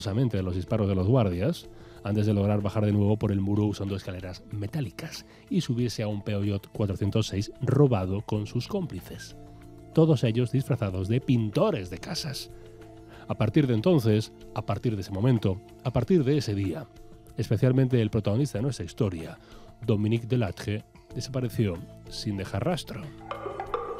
de los disparos de los guardias, antes de lograr bajar de nuevo por el muro usando escaleras metálicas y subirse a un Peugeot 406 robado con sus cómplices. Todos ellos disfrazados de pintores de casas. A partir de entonces, a partir de ese momento, a partir de ese día, especialmente el protagonista de nuestra historia, Dominique Delattre, desapareció sin dejar rastro.